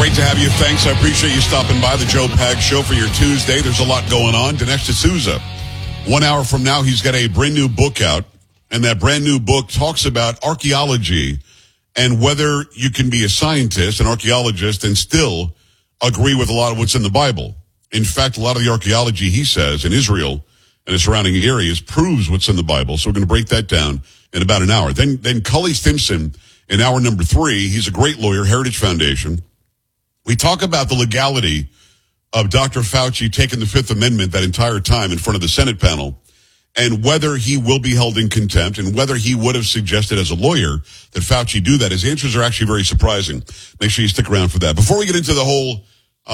Great to have you. Thanks. I appreciate you stopping by the Joe Pags Show for your Tuesday. There's a lot going on. Dinesh D'Souza. 1 hour from now, he's got a brand new book out. And that brand new book talks about archaeology and whether you can be a scientist, an archaeologist, and still agree with a lot of what's in the Bible. In fact, a lot of the archaeology, he says, in Israel and the surrounding areas proves what's in the Bible. So we're going to break that down in about an hour. Then Cully Stimson in hour number 3. He's a great lawyer, Heritage Foundation. We talk about the legality of Dr. Fauci taking the Fifth Amendment that entire time in front of the Senate panel and whether he will be held in contempt and whether he would have suggested as a lawyer that Fauci do that. His answers are actually very surprising. Make sure you stick around for that. Before we get into the whole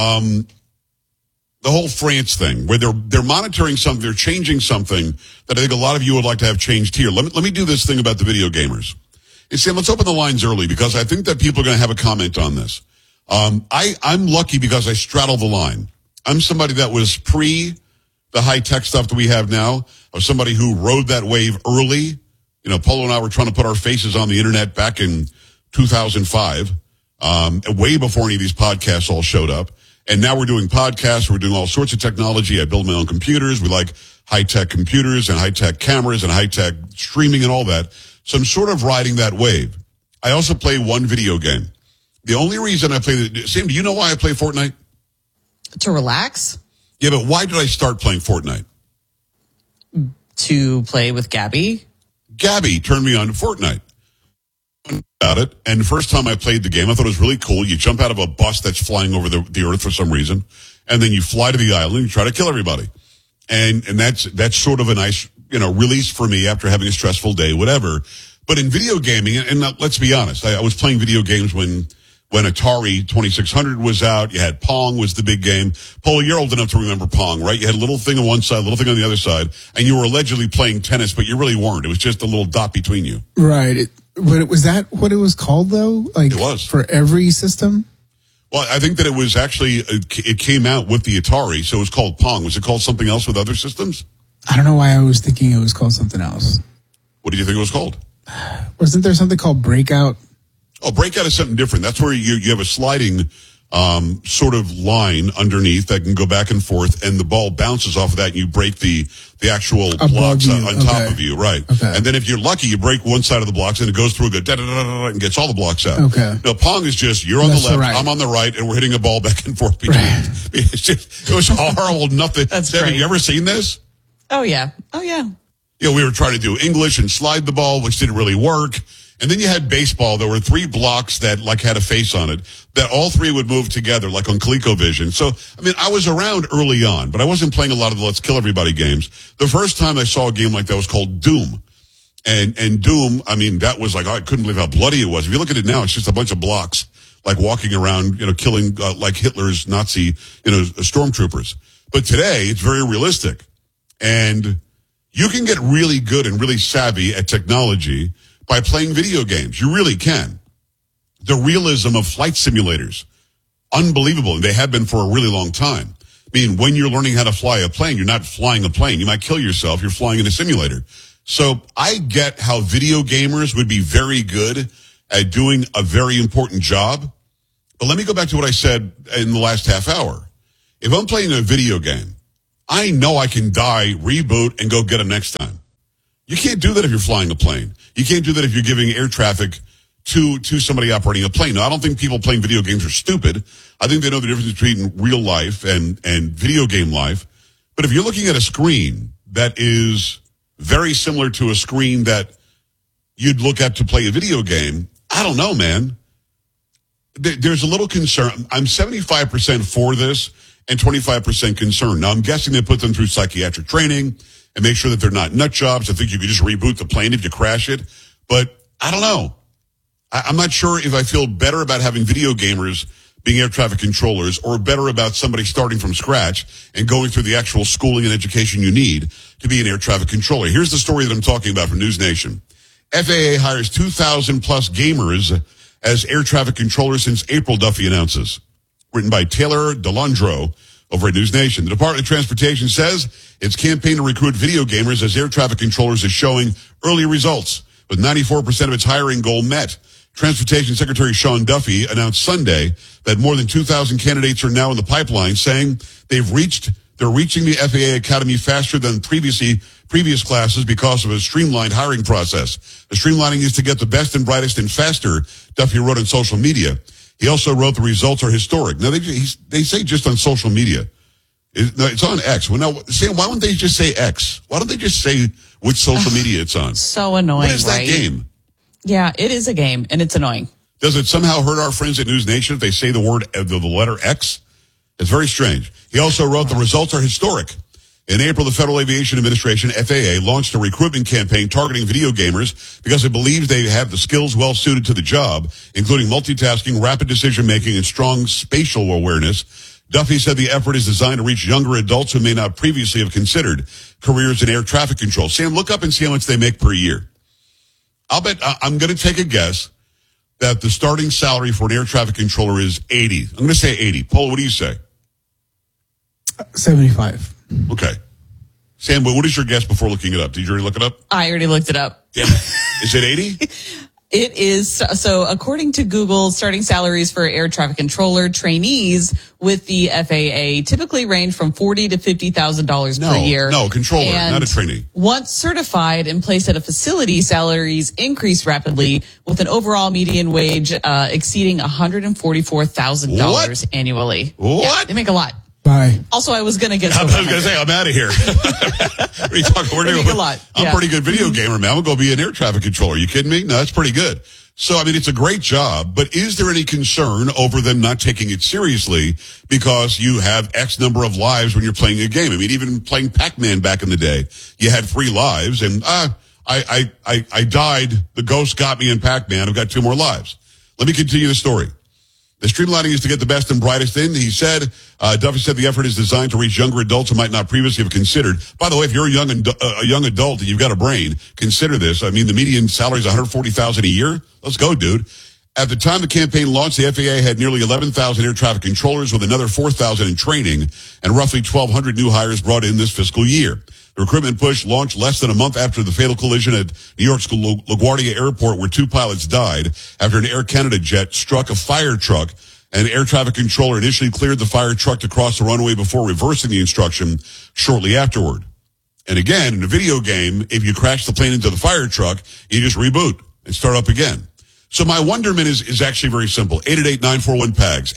France thing where they're monitoring something, they're changing something that I think a lot of you would like to have changed here. Let me do this thing about the video gamers. Hey, Sam, let's open the lines early because I think that people are going to have a comment on this. I'm lucky because I straddle the line. I'm somebody that was pre the high-tech stuff that we have now. I was somebody who rode that wave early. You know, Polo and I were trying to put our faces on the internet back in 2005, way before any of these podcasts all showed up. And now we're doing podcasts. We're doing all sorts of technology. I build my own computers. We like high-tech computers and high-tech cameras and high-tech streaming and all that. So I'm sort of riding that wave. I also play one video game. The only reason I play Sam, do you know why I play Fortnite? To relax? Yeah, but why did I start playing Fortnite? To play with Gabby? Gabby turned me on to Fortnite. About it, and the first time I played the game, I thought it was really cool. You jump out of a bus that's flying over the earth for some reason, and then you fly to the island and you try to kill everybody. And that's sort of a nice, release for me after having a stressful day, whatever. But in video gaming, and let's be honest, I was playing video games when Atari 2600 was out. You had Pong was the big game. Paul, you're old enough to remember Pong, right? You had a little thing on one side, a little thing on the other side, and you were allegedly playing tennis, but you really weren't. It was just a little dot between you. Right. But was that what it was called, though? Like, it was. For every system? Well, I think that it was actually, it came out with the Atari, so it was called Pong. Was it called something else with other systems? I don't know why I was thinking it was called something else. What do you think it was called? Wasn't there something called Breakout? Oh, Breakout is something different. That's where you have a sliding sort of line underneath that can go back and forth, and the ball bounces off of that, and you break the actual blocks on top of you, right? Okay. And then if you're lucky, you break one side of the blocks, and it goes through and and gets all the blocks out. Okay. Now, Pong is just, you're on the left, I'm on the right, and we're hitting a ball back and forth between. Right. It was horrible. Nothing. That's Debbie, great. you ever seen this? Oh, yeah. We were trying to do English and slide the ball, which didn't really work. And then you had baseball. There were 3 blocks that had a face on it that all 3 would move together like on ColecoVision. So, I was around early on, but I wasn't playing a lot of the Let's Kill Everybody games. The first time I saw a game like that was called Doom. And Doom, that was I couldn't believe how bloody it was. If you look at it now, it's just a bunch of blocks, walking around, killing, like Hitler's Nazi, stormtroopers. But today, it's very realistic. And you can get really good and really savvy at technology by playing video games. You really can. The realism of flight simulators, unbelievable. And they have been for a really long time. When you're learning how to fly a plane, you're not flying a plane. You might kill yourself. You're flying in a simulator. So I get how video gamers would be very good at doing a very important job. But let me go back to what I said in the last half hour. If I'm playing a video game, I know I can die, reboot, and go get them next time. You can't do that if you're flying a plane. You can't do that if you're giving air traffic to somebody operating a plane. Now, I don't think people playing video games are stupid. I think they know the difference between real life and video game life. But if you're looking at a screen that is very similar to a screen that you'd look at to play a video game, I don't know, man. There's a little concern. I'm 75% for this and 25% concerned. Now, I'm guessing they put them through psychiatric training and make sure that they're not nut jobs. I think you could just reboot the plane if you crash it. But I don't know. I'm not sure if I feel better about having video gamers being air traffic controllers or better about somebody starting from scratch and going through the actual schooling and education you need to be an air traffic controller. Here's the story that I'm talking about from News Nation. FAA hires 2,000 plus gamers as air traffic controllers since April, Duffy announces. Written by Taylor DeLandro over at News Nation. The Department of Transportation says its campaign to recruit video gamers as air traffic controllers is showing early results, with 94% of its hiring goal met. Transportation Secretary Sean Duffy announced Sunday that more than 2,000 candidates are now in the pipeline, saying they're reaching the FAA Academy faster than previous classes because of a streamlined hiring process. The streamlining is to get the best and brightest and faster, Duffy wrote on social media. He also wrote the results are historic. Now, they say just on social media. It's on X. Well, now, Sam, why wouldn't they just say X? Why don't they just say which social media it's on? So annoying, What is that right? game? Yeah, it is a game, and it's annoying. Does it somehow hurt our friends at News Nation if they say the word, the letter X? It's very strange. He also wrote the results are historic. In April, the Federal Aviation Administration, FAA, launched a recruitment campaign targeting video gamers because it believes they have the skills well suited to the job, including multitasking, rapid decision-making, and strong spatial awareness. Duffy said the effort is designed to reach younger adults who may not previously have considered careers in air traffic control. Sam, look up and see how much they make per year. I'll bet, I'm going to take a guess that the starting salary for an air traffic controller is 80. I'm going to say 80. Paul, what do you say? 75. Okay. Sam, what is your guess before looking it up? Did you already look it up? I already looked it up. Yeah. Is it 80? It is. So according to Google, starting salaries for air traffic controller trainees with the FAA typically range from $40,000 to $50,000 per year. No, controller, And not a trainee. Once certified and placed at a facility, salaries increase rapidly with an overall median wage exceeding $144,000 annually. What? Yeah, they make a lot. Bye. Also, I was going to get. I was going to say, I'm out of here. What are you talking? We're doing a lot. I'm Yeah. a pretty good video gamer, man. I'm going to go be an air traffic controller. You kidding me? No, that's pretty good. So, I mean, it's a great job, but is there any concern over them not taking it seriously because you have X number of lives when you're playing a game? I mean, even playing Pac-Man back in the day, you had 3 lives, and I died. The ghost got me in Pac-Man. I've got 2 more lives. Let me continue the story. The streamlining is to get the best and brightest in. He said, Duffy said the effort is designed to reach younger adults who might not previously have considered. By the way, if you're a young adult and you've got a brain, consider this. I mean, the median salary is $140,000 a year. Let's go, dude. At the time the campaign launched, the FAA had nearly 11,000 air traffic controllers with another 4,000 in training and roughly 1,200 new hires brought in this fiscal year. The recruitment push launched less than a month after the fatal collision at New York's LaGuardia Airport, where 2 pilots died after an Air Canada jet struck a fire truck. An air traffic controller initially cleared the fire truck to cross the runway before reversing the instruction shortly afterward. And again, in a video game, if you crash the plane into the fire truck, you just reboot and start up again. So my wonderment is actually very simple. 888-941-PAGS,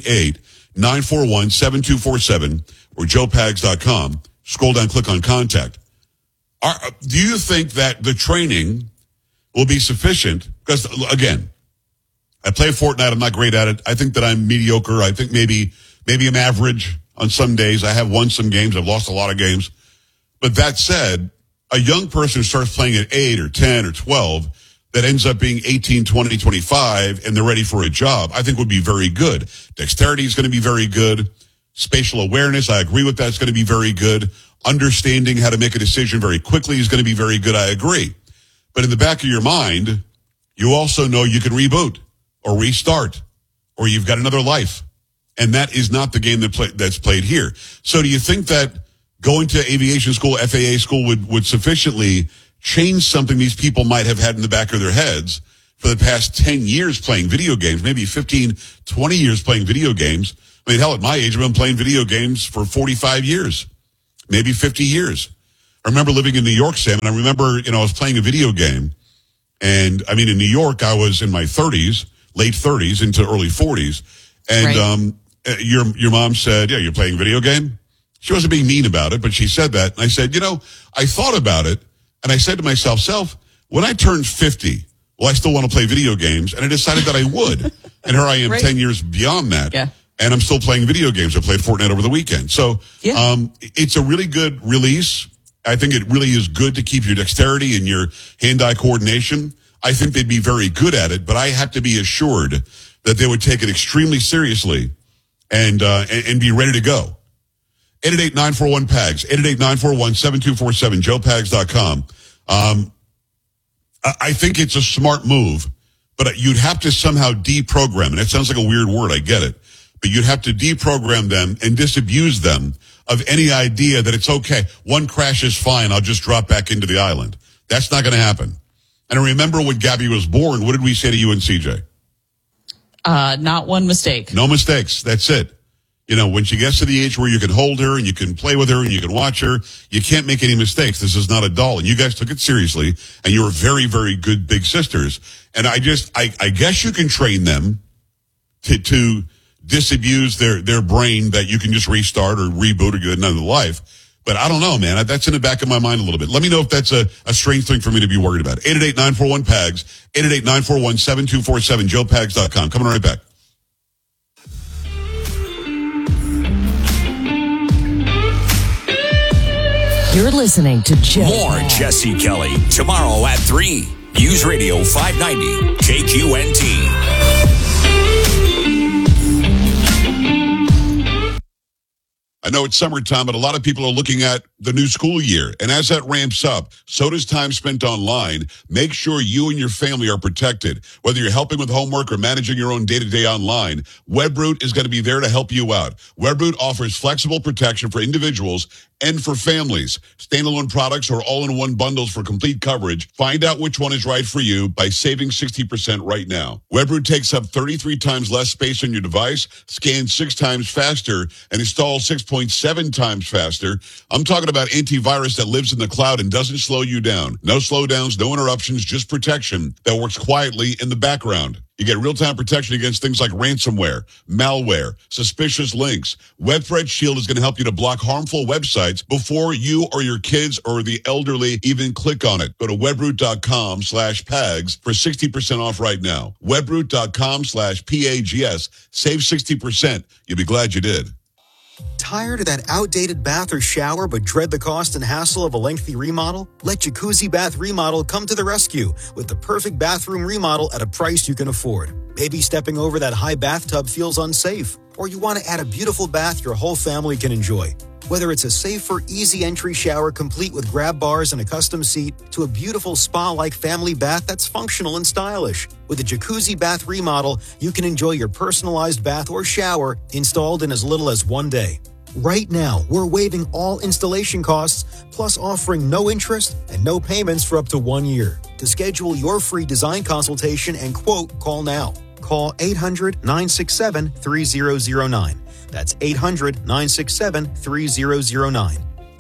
888-941-7247, or joepags.com. Scroll down, click on contact. Do you think that the training will be sufficient? Because, again, I play Fortnite. I'm not great at it. I think that I'm mediocre. I think maybe I'm average on some days. I have won some games. I've lost a lot of games. But that said, a young person who starts playing at 8 or 10 or 12 that ends up being 18, 20, 25, and they're ready for a job, I think would be very good. Dexterity is going to be very good. Spatial awareness, I agree with that. It's going to be very good. Understanding how to make a decision very quickly is going to be very good. I agree. But in the back of your mind, you also know you can reboot or restart, or you've got another life. And that is not the game that's played here. So do you think that going to aviation school, FAA school would sufficiently change something these people might have had in the back of their heads for the past 10 years playing video games, maybe 15, 20 years playing video games? I mean, hell, at my age, I've been playing video games for 45 years, maybe 50 years. I remember living in New York, Sam, and I remember, I was playing a video game. And, I mean, in New York, I was in my 30s, late 30s into early 40s. And your mom said, yeah, you're playing a video game? She wasn't being mean about it, but she said that. And I said, I thought about it, and I said to myself, Self, when I turned 50, well, I still want to play video games. And I decided that I would. And here I am 10 years beyond that. Yeah. And I'm still playing video games. I played Fortnite over the weekend. So it's a really good release. I think it really is good to keep your dexterity and your hand-eye coordination. I think they'd be very good at it, but I have to be assured that they would take it extremely seriously and be ready to go. 888-941-PAGS, 888-941-7247, joepags.com. I think it's a smart move, but you'd have to somehow deprogram, and it sounds like a weird word, I get it, but you'd have to deprogram them and disabuse them of any idea that it's okay. One crash is fine, I'll just drop back into the island. That's not going to happen. And I remember when Gabby was born, what did we say to you and CJ? Not one mistake. No mistakes. That's it. You know, when she gets to the age where you can hold her and you can play with her and you can watch her, you can't make any mistakes. This is not a doll. And you guys took it seriously, and you were very, very good big sisters. And I guess you can train them to disabuse their brain that you can just restart or reboot or get another life. But I don't know, man. That's in the back of my mind a little bit. Let me know if that's a strange thing for me to be worried about. 888-941-PAGS, 888-941-7247, joepags.com. Coming right back. You're listening to More Jesse Kelly tomorrow at 3. News Radio 590 KQNT. I know it's summertime, but a lot of people are looking at the new school year. And as that ramps up, so does time spent online. Make sure you and your family are protected. Whether you're helping with homework or managing your own day-to-day online, Webroot is going to be there to help you out. Webroot offers flexible protection for individuals and for families. Standalone products or all-in-one bundles for complete coverage. Find out which one is right for you by saving 60% right now. Webroot takes up 33 times less space on your device, scans 6 times faster, and installs 6.7 times faster. I'm talking about antivirus that lives in the cloud and doesn't slow you down. No slowdowns, no interruptions, just protection that works quietly in the background. You get real-time protection against things like ransomware, malware, suspicious links. Web Threat Shield is going to help you to block harmful websites before you or your kids or the elderly even click on it. Go to webroot.com/PAGS for 60% off right now. Webroot.com/PAGS. Save 60%. You'll be glad you did. Tired of that outdated bath or shower but dread the cost and hassle of a lengthy remodel? Let Jacuzzi Bath Remodel come to the rescue with the perfect bathroom remodel at a price you can afford. Maybe stepping over that high bathtub feels unsafe, or you want to add a beautiful bath your whole family can enjoy. Whether it's a safer, easy entry shower complete with grab bars and a custom seat to a beautiful spa-like family bath that's functional and stylish. With the Jacuzzi Bath Remodel, you can enjoy your personalized bath or shower installed in as little as 1 day. Right now, we're waiving all installation costs, plus offering no interest and no payments for up to 1 year. To schedule your free design consultation and quote, call now. Call 800-967-3009. That's 800-967-3009.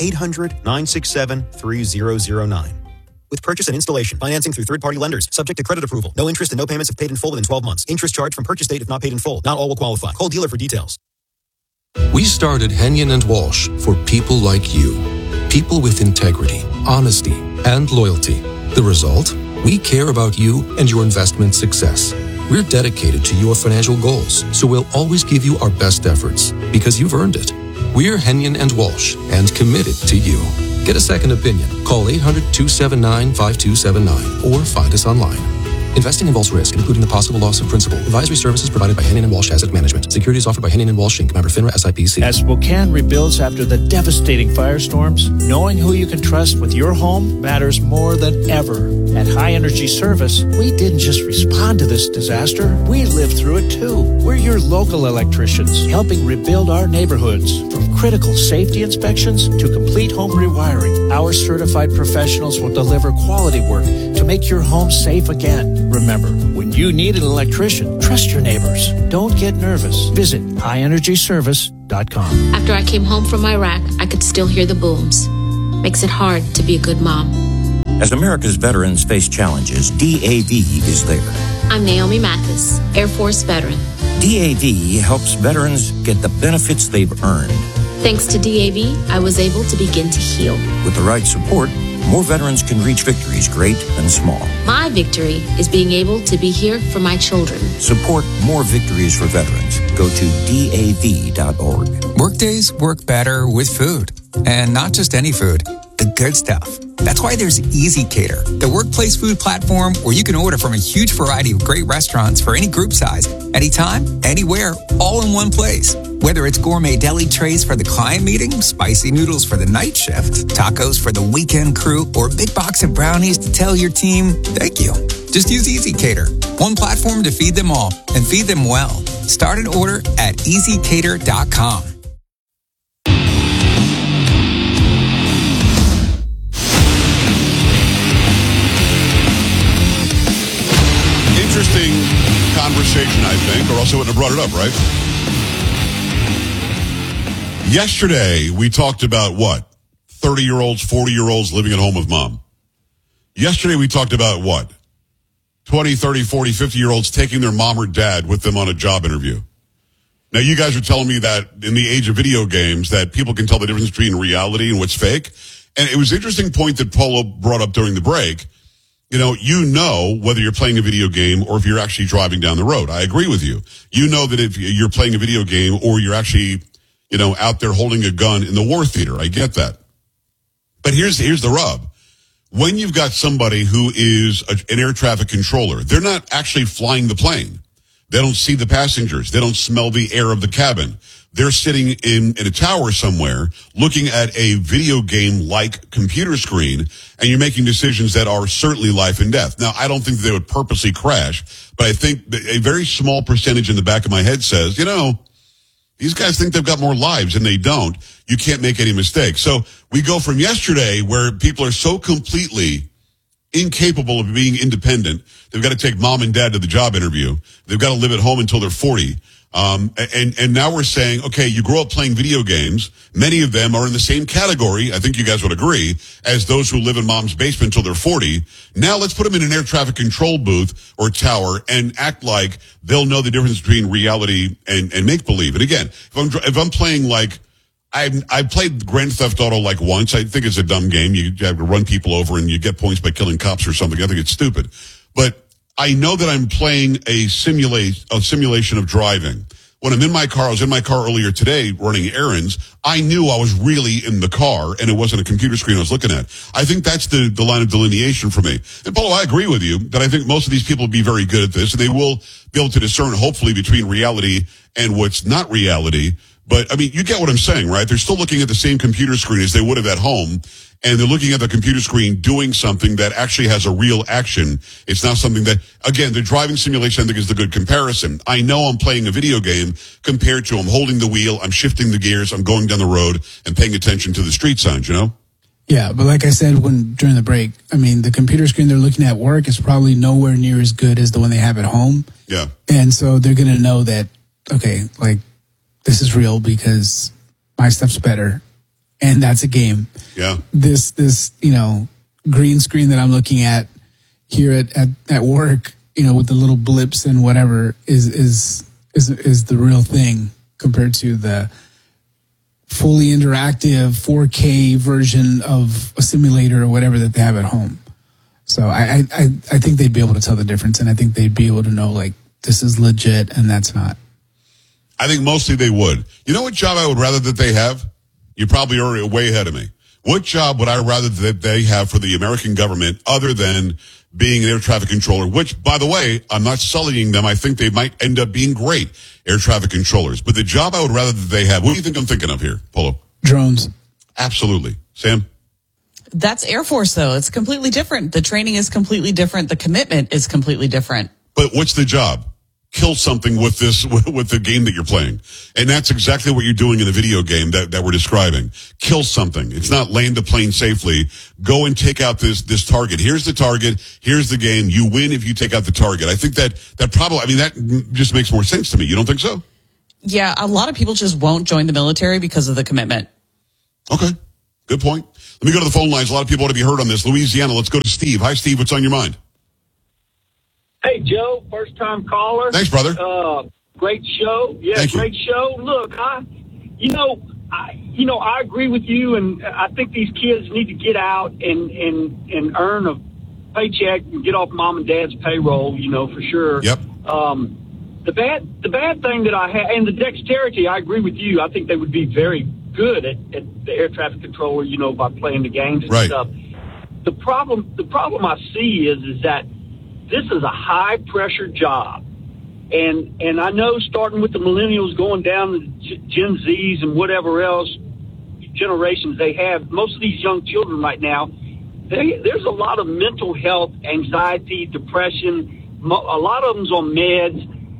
800-967-3009. With purchase and installation, financing through third-party lenders, subject to credit approval. No interest and no payments if paid in full within 12 months. Interest charged from purchase date if not paid in full. Not all will qualify. Call dealer for details. We started Henyon and Walsh for people like you. People with integrity, honesty, and loyalty. The result? We care about you and your investment success. We're dedicated to your financial goals, so we'll always give you our best efforts because you've earned it. We're Henyon and Walsh and committed to you. Get a second opinion. Call 800-279-5279 or find us online. Investing involves risk, including the possible loss of principal. Advisory services provided by Henyon & Walsh Asset Management. Securities offered by Henyon & Walsh Inc. Member FINRA SIPC. As Spokane rebuilds after the devastating firestorms, knowing who you can trust with your home matters more than ever. At High Energy Service, we didn't just respond to this disaster, we lived through it too. We're your local electricians, helping rebuild our neighborhoods. From critical safety inspections to complete home rewiring, our certified professionals will deliver quality work to make your home safe again. Remember, when you need an electrician, trust your neighbors. Don't get nervous. Visit highenergyservice.com. After I came home from Iraq, I could still hear the booms. Makes it hard to be a good mom. As America's veterans face challenges, DAV is there. I'm Naomi Mathis, Air Force veteran. DAV helps veterans get the benefits they've earned. Thanks to DAV, I was able to begin to heal. With the right support, more veterans can reach victories great and small. My victory is being able to be here for my children. Support more victories for veterans. Go to DAV.org. Workdays work better with food. And not just any food, the good stuff. That's why there's Easy Cater, the workplace food platform where you can order from a huge variety of great restaurants for any group size, anytime, anywhere, all in one place. Whether it's gourmet deli trays for the client meeting, spicy noodles for the night shift, tacos for the weekend crew, or a big box of brownies to tell your team, thank you. Just use Easy Cater, one platform to feed them all and feed them well. Start an order at easycater.com. interesting conversation, I think, or else I wouldn't have brought it up, right? Yesterday, we talked about what? 30-year-olds, 40-year-olds living at home with mom. Yesterday, we talked about what? 20, 30, 40, 50-year-olds taking their mom or dad with them on a job interview. Now, you guys are telling me that in the age of video games that people can tell the difference between reality and what's fake. And it was an interesting point that Polo brought up during the break. You know whether you're playing a video game or if you're actually driving down the road. I agree with you. You know that if you're playing a video game or you're actually, out there holding a gun in the war theater. I get that. But here's the rub. When you've got somebody who is an air traffic controller, they're not actually flying the plane. They don't see the passengers. They don't smell the air of the cabin. They're sitting in a tower somewhere looking at a video game-like computer screen, and you're making decisions that are certainly life and death. Now, I don't think they would purposely crash, but I think that a very small percentage in the back of my head says, these guys think they've got more lives, and they don't. You can't make any mistakes. So we go from yesterday where people are so completely incapable of being independent. They've got to take mom and dad to the job interview. They've got to live at home until they're 40. And now we're saying, okay, you grow up playing video games. Many of them are in the same category, I think you guys would agree, as those who live in mom's basement until they're 40. Now let's put them in an air traffic control booth or tower and act like they'll know the difference between reality and make-believe. And again, if I'm playing I played Grand Theft Auto once. I think it's a dumb game. You have to run people over and you get points by killing cops or something. I think it's stupid. But I know that I'm playing a simulation of driving. When I'm in my car, I was in my car earlier today running errands. I knew I was really in the car and it wasn't a computer screen I was looking at. I think that's the line of delineation for me. And Paulo, I agree with you that I think most of these people will be very good at this and they will be able to discern hopefully between reality and what's not reality. But, you get what I'm saying, right? They're still looking at the same computer screen as they would have at home, and they're looking at the computer screen doing something that actually has a real action. It's not something that, again, the driving simulation, I think, is the good comparison. I know I'm playing a video game compared to I'm holding the wheel, I'm shifting the gears, I'm going down the road, and paying attention to the street signs, Yeah, but like I said during the break, the computer screen they're looking at work is probably nowhere near as good as the one they have at home. Yeah. And so they're going to know that, okay, this is real because my stuff's better, and that's a game. Yeah. This green screen that I'm looking at here at work, with the little blips and whatever is the real thing compared to the fully interactive 4K version of a simulator or whatever that they have at home. So I think they'd be able to tell the difference, and I think they'd be able to know this is legit and that's not. I think mostly they would. You know what job I would rather that they have? You're probably already way ahead of me. What job would I rather that they have for the American government other than being an air traffic controller? Which, by the way, I'm not sullying them. I think they might end up being great air traffic controllers. But the job I would rather that they have, what do you think I'm thinking of here, Polo? Drones. Absolutely. Sam? That's Air Force, though. It's completely different. The training is completely different. The commitment is completely different. But what's the job? Kill something with the game that you're playing. And that's exactly what you're doing in the video game that we're describing. Kill something. It's not land the plane safely. Go and take out this target. Here's the target. Here's the game. You win if you take out the target. I think that probably, that just makes more sense to me. You don't think so? Yeah, a lot of people just won't join the military because of the commitment. Okay. Good point. Let me go to the phone lines. A lot of people want to be heard on this. Louisiana, let's go to Steve. Hi, Steve. What's on your mind? Hey, Joe, first-time caller. Thanks, brother. Great show. Yeah, great show. Look, I agree with you, and I think these kids need to get out and earn a paycheck and get off mom and dad's payroll, for sure. Yep. The bad thing that I have, and the dexterity, I agree with you. I think they would be very good at the air traffic controller, by playing the games and stuff. The problem I see is that this is a high-pressure job. And I know starting with the millennials going down to Gen Zs and whatever else generations they have, most of these young children right now, there's a lot of mental health, anxiety, depression. A lot of them's on meds.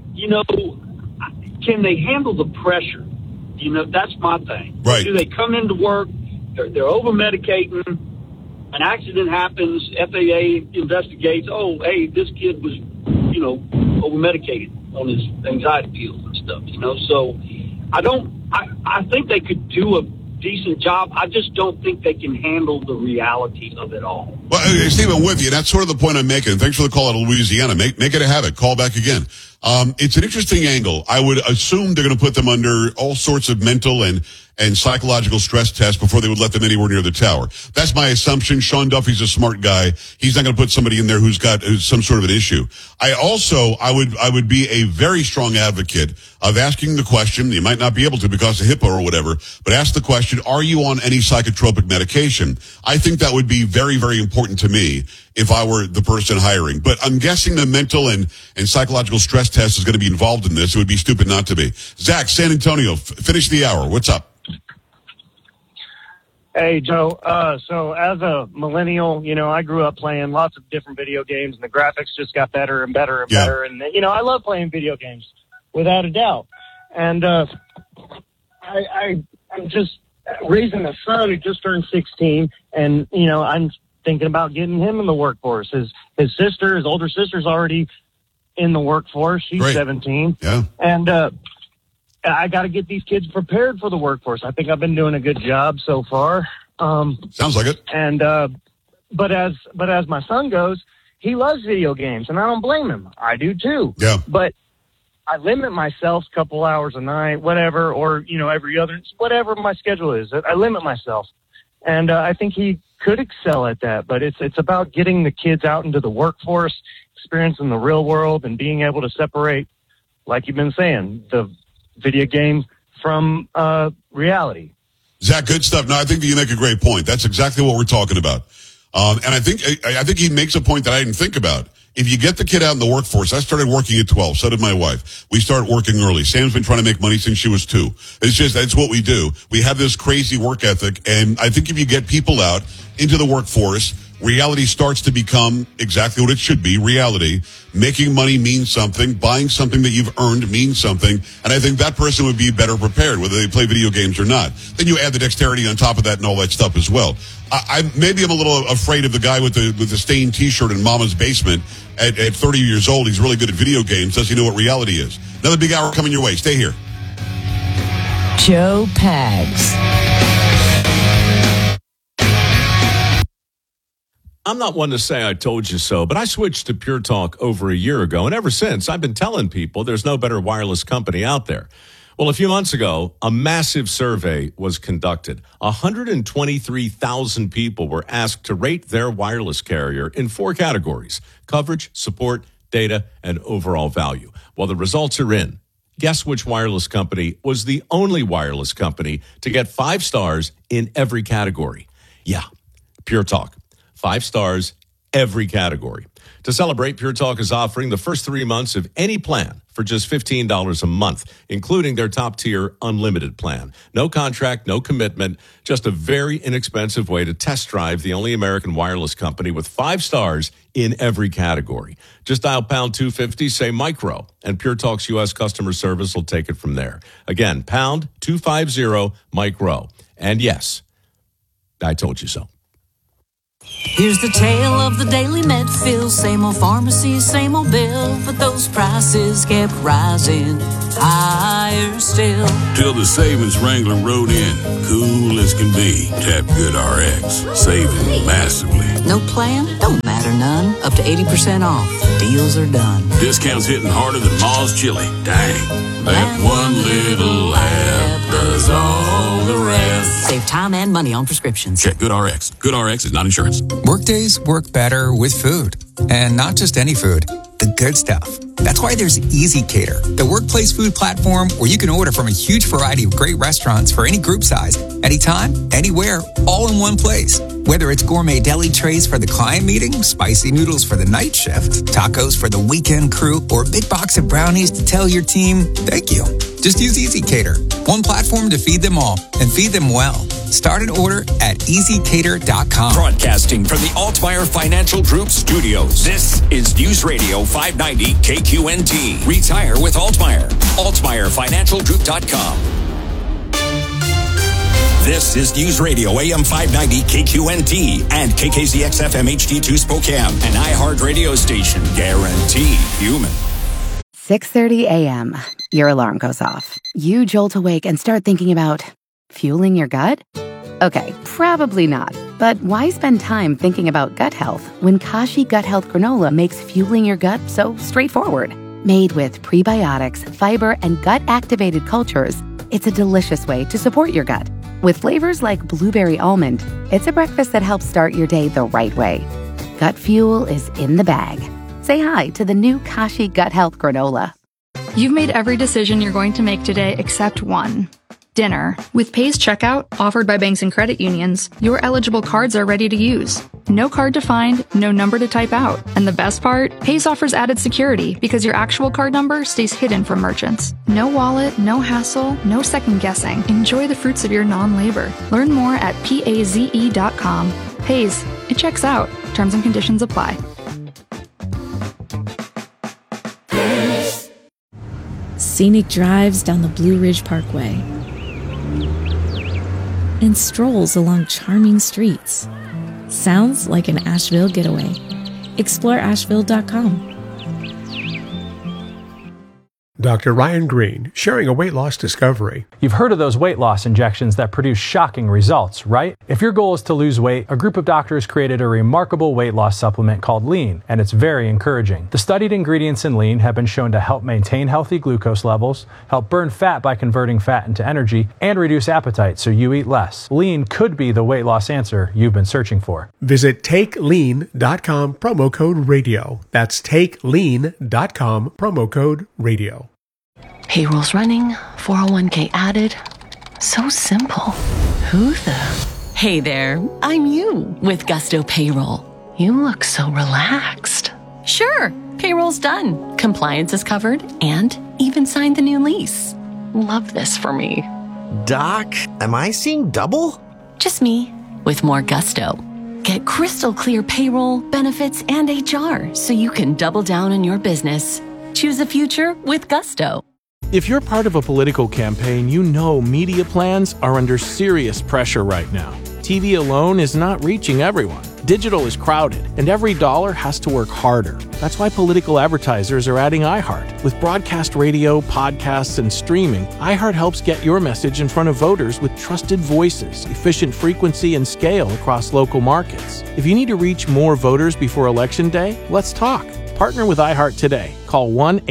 Can they handle the pressure? That's my thing. Right. Do they come into work, they're over-medicating, an accident happens, FAA investigates, oh, hey, this kid was, over medicated on his anxiety pills and stuff, So I think they could do a decent job. I just don't think they can handle the reality of it all. Well, Steve, I'm with you. That's sort of the point I'm making. Thanks for the call out of Louisiana. Make it a habit. Call back again. It's an interesting angle. I would assume they're going to put them under all sorts of mental and psychological stress tests before they would let them anywhere near the tower. That's my assumption. Sean Duffy's a smart guy. He's not going to put somebody in there who's got some sort of an issue. I would be a very strong advocate of asking the question. You might not be able to because of HIPAA or whatever, but ask the question, are you on any psychotropic medication? I think that would be very, very important to me if I were the person hiring. But I'm guessing the mental and psychological stress test is going to be involved in this. It would be stupid not to be. Zach, San Antonio, finish the hour. What's up? Hey, Joe. So as a millennial, I grew up playing lots of different video games, and the graphics just got better and better and better. And, I love playing video games, without a doubt. And I'm just raising a son who just turned 16, and, I'm thinking about getting him in the workforce. His older sister's already in the workforce. She's 17. Yeah. And I got to get these kids prepared for the workforce. I think I've been doing a good job so far. Sounds like it. And but as my son goes, he loves video games, and I don't blame him. I do too. Yeah. But I limit myself a couple hours a night, whatever, or every other, whatever my schedule is. I limit myself, and I think he could excel at that. But it's about getting the kids out into the workforce, experiencing the real world, and being able to separate, like you've been saying, the video game from reality. Zach, good stuff. No, I think that you make a great point. That's exactly what we're talking about. And I think he makes a point that I didn't think about. If you get the kid out in the workforce, I started working at 12. So did my wife. We started working early. Sam's been trying to make money since she was 2. That's what we do. We have this crazy work ethic. And I think if you get people out into the workforce, reality starts to become exactly what it should be, reality. Making money means something. Buying something that you've earned means something. And I think that person would be better prepared, whether they play video games or not. Then you add the dexterity on top of that and all that stuff as well. Maybe I'm a little afraid of the guy with the stained T-shirt in Mama's basement at 30 years old. He's really good at video games. Does he know what reality is? Another big hour coming your way. Stay here. Joe Pags. I'm not one to say I told you so, but I switched to Pure Talk over a year ago, and ever since, I've been telling people there's no better wireless company out there. Well, a few months ago, a massive survey was conducted. 123,000 people were asked to rate their wireless carrier in 4 categories: coverage, support, data, and overall value. Well, the results are in. Guess which wireless company was the only wireless company to get 5 stars in every category? Yeah, Pure Talk. 5 stars, every category. To celebrate, Pure Talk is offering the first 3 months of any plan for just $15 a month, including their top-tier unlimited plan. No contract, no commitment, just a very inexpensive way to test drive the only American wireless company with 5 stars in every category. Just dial pound 250, say micro, and Pure Talk's U.S. customer service will take it from there. Again, pound 250 micro. And yes, I told you so. Here's the tale of the daily Medfield. Same old pharmacy, same old bill, but those prices kept rising higher still. Till the savings Wrangler rode in, cool as can be. Tap GoodRx, saving massively. No plan? Don't matter none. Up to 80% off. Deals are done. Discounts hitting harder than Ma's chili. Dang. That one little app does all the rest. Save time and money on prescriptions. Check GoodRx. GoodRx is not insurance. Workdays work better with food. And not just any food, the good stuff. That's why there's Easy Cater, the workplace food platform where you can order from a huge variety of great restaurants for any group size, anytime, anywhere, all in one place. Whether it's gourmet deli trays for the client meeting, spicy noodles for the night shift, tacos for the weekend crew, or a big box of brownies to tell your team, thank you. Just use Easy Cater. One platform to feed them all and feed them well. Start an order at easycater.com. Broadcasting from the Altmaier Financial Group studios. This is News Radio 590 KQNT. Retire with Altmaier. AltmaierFinancialGroup.com. This is News Radio AM 590 KQNT and KKZX FM HD2 Spokane, an iHeart radio station. Guaranteed human. 6:30 a.m. Your alarm goes off. You jolt awake and start thinking about fueling your gut? Okay, probably not. But why spend time thinking about gut health when Kashi Gut Health Granola makes fueling your gut so straightforward? Made with prebiotics, fiber, and gut-activated cultures, it's a delicious way to support your gut. With flavors like blueberry almond, it's a breakfast that helps start your day the right way. Gut fuel is in the bag. Say hi to the new Kashi Gut Health Granola. You've made every decision you're going to make today except one. Dinner. With Pay's checkout, offered by banks and credit unions, your eligible cards are ready to use. No card to find, no number to type out. And the best part? Pay's offers added security because your actual card number stays hidden from merchants. No wallet, no hassle, no second guessing. Enjoy the fruits of your non-labor. Learn more at paze.com. Pay's. It checks out. Terms and conditions apply. Scenic drives down the Blue Ridge Parkway and strolls along charming streets. Sounds like an Asheville getaway. Explore Asheville.com. Dr. Ryan Green, sharing a weight loss discovery. You've heard of those weight loss injections that produce shocking results, right? If your goal is to lose weight, a group of doctors created a remarkable weight loss supplement called Lean, and it's very encouraging. The studied ingredients in Lean have been shown to help maintain healthy glucose levels, help burn fat by converting fat into energy, and reduce appetite so you eat less. Lean could be the weight loss answer you've been searching for. Visit TakeLean.com, promo code radio. That's TakeLean.com, promo code radio. Payroll's running, 401k added. So simple. Who the? Hey there, I'm you with Gusto Payroll. You look so relaxed. Sure, payroll's done. Compliance is covered and even signed the new lease. Love this for me. Doc, am I seeing double? Just me with more Gusto. Get crystal clear payroll, benefits, and HR so you can double down on your business. Choose a future with Gusto. If you're part of a political campaign, you know media plans are under serious pressure right now. TV alone is not reaching everyone. Digital is crowded, and every dollar has to work harder. That's why political advertisers are adding iHeart. With broadcast radio, podcasts, and streaming, iHeart helps get your message in front of voters with trusted voices, efficient frequency, and scale across local markets. If you need to reach more voters before Election Day, let's talk. Partner with iHeart today. Call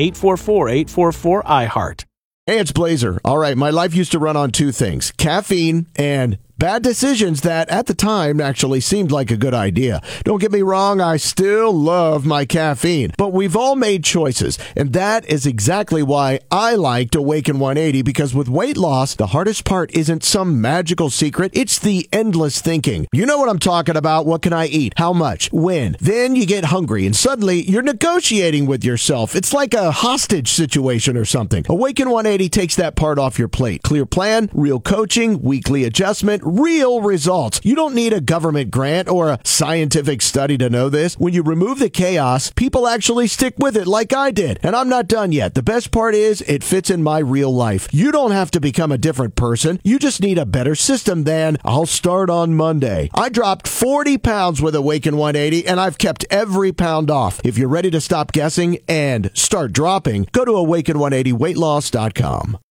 1-844-844-iHeart. Hey, it's Blazer. All right, my life used to run on two things, caffeine and bad decisions that at the time actually seemed like a good idea. Don't get me wrong, I still love my caffeine, but we've all made choices, and that is exactly why I liked Awaken 180, because with weight loss, the hardest part isn't some magical secret, it's the endless thinking. You know what I'm talking about. What can I eat? How much? When? Then you get hungry, and suddenly you're negotiating with yourself. It's like a hostage situation or something. Awaken 180 takes that part off your plate. Clear plan, real coaching, weekly adjustment, real results. You don't need a government grant or a scientific study to know this. When you remove the chaos, people actually stick with it like I did. And I'm not done yet. The best part is it fits in my real life. You don't have to become a different person. You just need a better system than I'll start on Monday. I dropped 40 pounds with Awaken 180 and I've kept every pound off. If you're ready to stop guessing and start dropping, go to awaken180weightloss.com.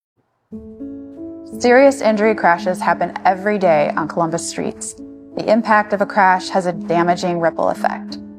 Serious injury crashes happen every day on Columbus streets. The impact of a crash has a damaging ripple effect.